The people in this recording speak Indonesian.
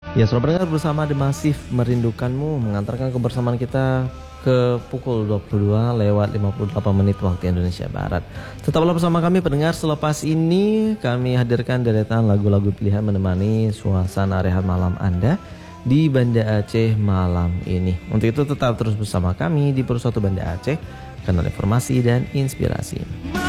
Ya, selamat pendengar bersama The Massive Merindukanmu mengantarkan kebersamaan kita ke pukul 22 lewat 58 menit waktu Indonesia Barat. Tetaplah bersama kami pendengar, selepas ini kami hadirkan deretan lagu-lagu pilihan menemani suasana rehat malam Anda di Banda Aceh malam ini. Untuk itu tetap terus bersama kami di Persatu Banda Aceh, kanal informasi dan inspirasi.